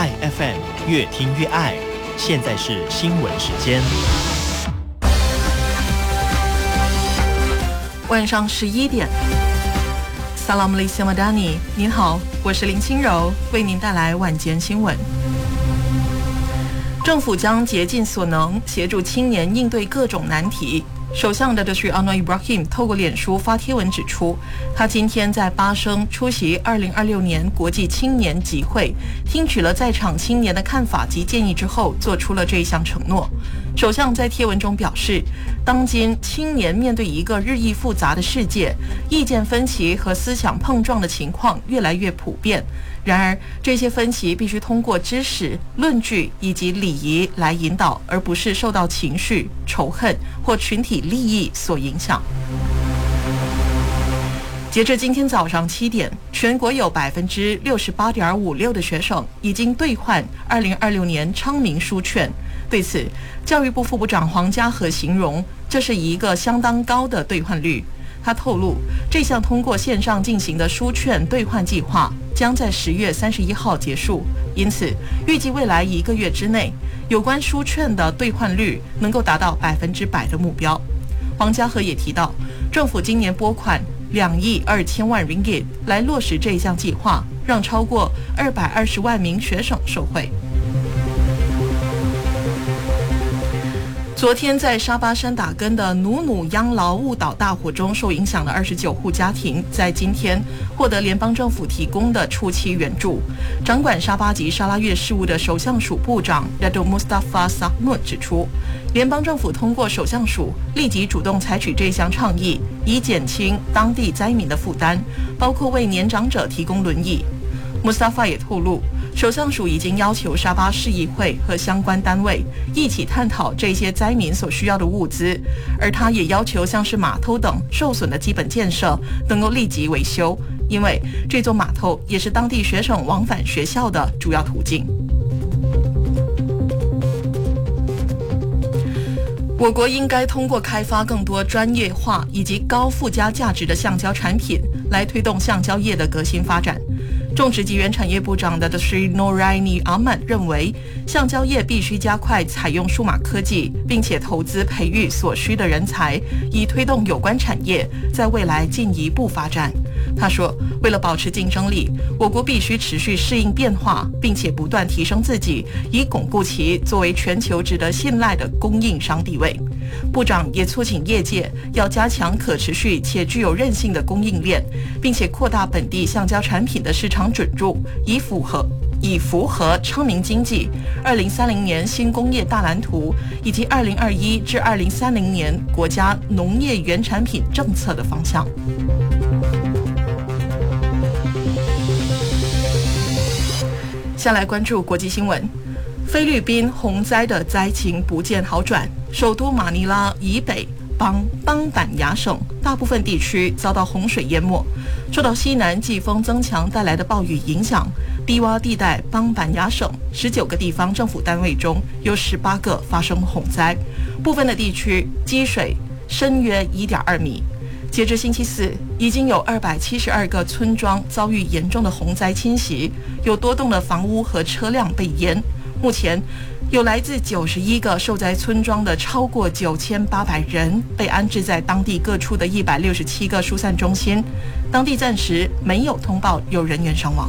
爱 FM， 越听越爱。现在是新闻时间。 晚上11点。Salam alaikum madani， 您好，我是林清柔，为您带来晚间新闻。政府将竭尽所能协助青年应对各种难题。首相的Dr. Anwar Ibrahim 透过脸书发贴文指出，他今天在巴生出席2026年国际青年集会，听取了在场青年的看法及建议之后，做出了这一项承诺。首相在贴文中表示，当今青年面对一个日益复杂的世界，意见分歧和思想碰撞的情况越来越普遍。然而，这些分歧必须通过知识、论据以及礼仪来引导，而不是受到情绪、仇恨或群体利益所影响。截至今天早上7点，全国有 68.56% 的学生已经兑换2026年昌明书券。对此，教育部副部长黄家和形容这是一个相当高的兑换率。他透露，这项通过线上进行的书券兑换计划将在10月31号结束，因此预计未来1个月之内，有关书券的兑换率能够达到100%的目标。黄家和也提到，政府今年拨款2亿2千万 ringgit 来落实这一项计划，让超过220万名学生受惠。昨天在沙巴山打根的努努央劳务岛大火中受影响的29户家庭，在今天获得联邦政府提供的初期援助。掌管沙巴及沙拉越事务的首相署部长 Dato Mustafa Sakhnout 指出，联邦政府通过首相署立即主动采取这项倡议，以减轻当地灾民的负担，包括为年长者提供轮椅。Mustafa 也透露，首相署已经要求沙巴市议会和相关单位一起探讨这些灾民所需要的物资，而他也要求像是码头等受损的基本建设能够立即维修，因为这座码头也是当地学生往返学校的主要途径。我国应该通过开发更多专业化以及高附加价值的橡胶产品，来推动橡胶业的革新发展。种植及原产业部长的 Sri Noraini Ahmad 认为，橡胶业必须加快采用数码科技，并且投资培育所需的人才，以推动有关产业在未来进一步发展。他说，为了保持竞争力，我国必须持续适应变化，并且不断提升自己，以巩固其作为全球值得信赖的供应商地位。部长也促请业界要加强可持续且具有韧性的供应链，并且扩大本地橡胶产品的市场准入，以符合昌明经济2030年新工业大蓝图以及2021至2030年国家农业原产品政策的方向。下来关注国际新闻。菲律宾洪灾的灾情不见好转，首都马尼拉以北邦板牙省大部分地区遭到洪水淹没。受到西南季风增强带来的暴雨影响，低洼地带邦板牙省19个地方政府单位中有18个发生洪灾，部分的地区积水深约 1.2 米。截至星期四，已经有272个村庄遭遇严重的洪灾侵袭，有多栋的房屋和车辆被淹。目前有来自91个受灾村庄的超过9800人被安置在当地各处的167个疏散中心，当地暂时没有通报有人员伤亡。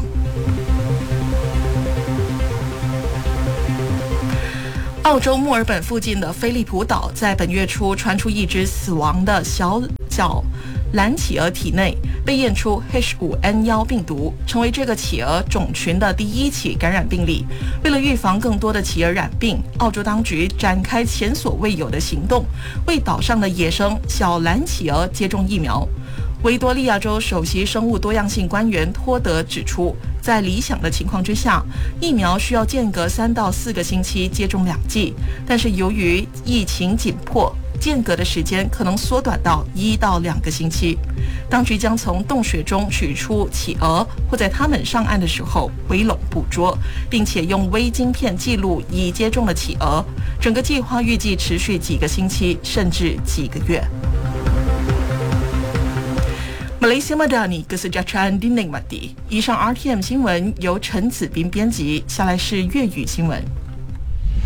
澳洲墨尔本附近的菲利普岛在本月初传出一只死亡的小角蓝企鹅体内被验出 H5N1 病毒，成为这个企鹅种群的第1起感染病例。为了预防更多的企鹅染病，澳洲当局展开前所未有的行动，为岛上的野生小蓝企鹅接种疫苗。维多利亚州首席生物多样性官员托德指出，在理想的情况之下，疫苗需要间隔3到4个星期接种2剂，但是由于疫情紧迫，间隔的时间可能缩短到1到2个星期。当局将从洞穴中取出企鹅，或在它们上岸的时候围拢捕捉，并且用微晶片记录已接种的企鹅。整个计划预计持续几个星期，甚至几个月。 Malaysia Madani Kesejahteraan Dinikmati。以上 RTM 新闻由陈子斌编辑，下来是粤语新闻。